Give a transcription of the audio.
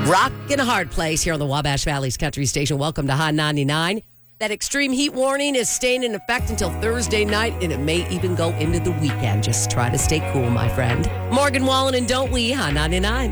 Rockin' a hard place here on the Wabash Valley's Country Station. Welcome to Hot 99. That extreme heat warning is staying in effect until Thursday night, and it may even go into the weekend. Just try to stay cool, my friend. Morgan Wallen and Don't We, Hot 99.